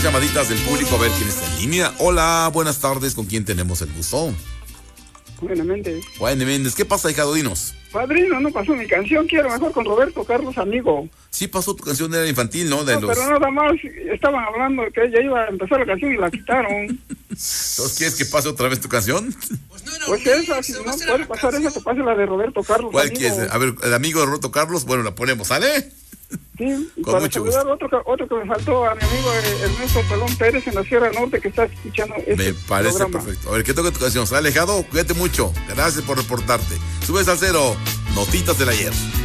Llamaditas del público, a ver quién está en línea. Hola, buenas tardes, ¿con quién tenemos el gusto? Juan Méndez. Juan Méndez, ¿qué pasa, hijado? Dinos. Padrino, no pasó mi canción, quiero mejor con Roberto Carlos, amigo. Sí pasó tu canción, era infantil, ¿no? Pero nada más, estaban hablando de que ya iba a empezar la canción y la quitaron. ¿Entonces quieres que pase otra vez tu canción? Pues esa, si no puede pasar esa, que pase la de Roberto Carlos. ¿Cuál quieres? A ver, el amigo de Roberto Carlos, bueno, la ponemos, ¿sale? Sí, y con para mucho saludar gusto. otro que me faltó, a mi amigo Ernesto Pelón Pérez en la Sierra Norte, que está escuchando Me parece programa. perfecto. A ver, ¿qué toca tu canción? ¿Sale, alejado? Cuídate mucho. Gracias por reportarte. Subes al cero. Notitas del ayer.